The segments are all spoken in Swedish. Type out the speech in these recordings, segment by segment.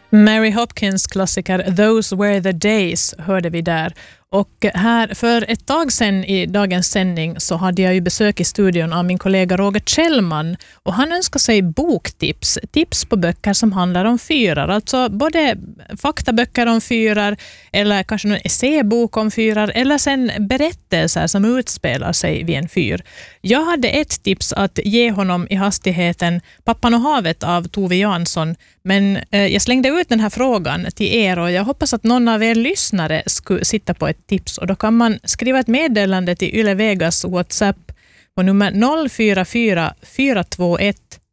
Mary Hopkins klassiker Those Were the Days hörde vi där. Och här för ett tag sedan i dagens sändning så hade jag ju besök i studion av min kollega Roger Kjellman och han önskar sig boktips. Tips på böcker som handlar om fyrar. Alltså både faktaböcker om fyrar eller kanske en essäbok om fyrar eller sen berättelser som utspelar sig vid en fyr. Jag hade ett tips att ge honom i hastigheten Pappan och havet av Tove Jansson, men jag slängde ut den här frågan till er och jag hoppas att någon av er lyssnare skulle sitta på ett tips och då kan man skriva ett meddelande till Yle Vegas WhatsApp på nummer 044 421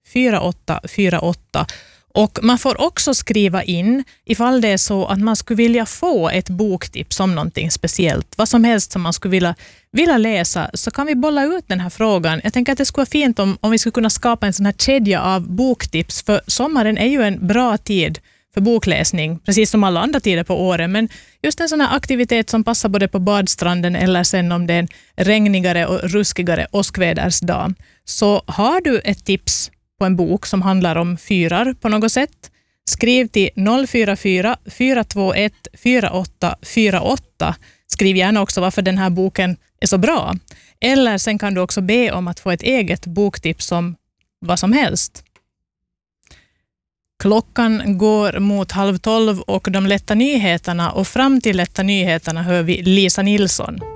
4848 och man får också skriva in ifall det är så att man skulle vilja få ett boktips om någonting speciellt, vad som helst som man skulle vilja läsa, så kan vi bolla ut den här frågan. Jag tänker att det skulle vara fint om vi skulle kunna skapa en sån här kedja av boktips, för sommaren är ju en bra tid för bokläsning, precis som alla andra tider på året, men just en sån här aktivitet som passar både på badstranden eller sen om det är en regnigare och ruskigare åskvädersdag. Så har du ett tips på en bok som handlar om fyrar på något sätt, skriv till 044 421 4848. Skriv gärna också varför den här boken är så bra. Eller sen kan du också be om att få ett eget boktips om vad som helst. Klockan går mot 11:30 och de lätta nyheterna, och fram till lätta nyheterna hör vi Lisa Nilsson.